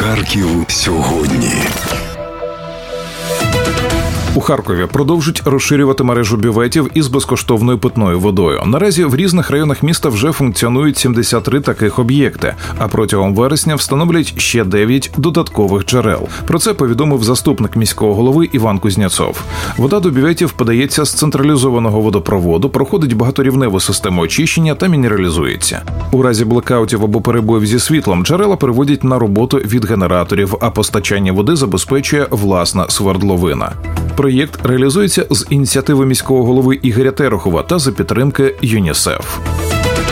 Харків сьогодні. У Харкові продовжують розширювати мережу бюветів із безкоштовною питною водою. Наразі в різних районах міста вже функціонують 73 таких об'єкти, а протягом вересня встановлять ще 9 додаткових джерел. Про це повідомив заступник міського голови Іван Кузняцов. Вода до бюветів подається з централізованого водопроводу, проходить багаторівневу систему очищення та мінералізується. У разі блекаутів або перебоїв зі світлом джерела переводять на роботу від генераторів, а постачання води забезпечує власна свердловина. Проєкт реалізується з ініціативи міського голови Ігоря Терехова та за підтримки ЮНІСЕФ.